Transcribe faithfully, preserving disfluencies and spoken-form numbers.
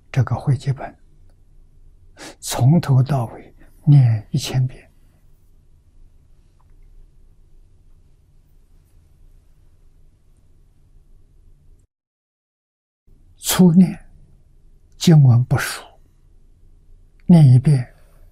这个会集本，从头到尾念一千遍。初念经文不熟，念一遍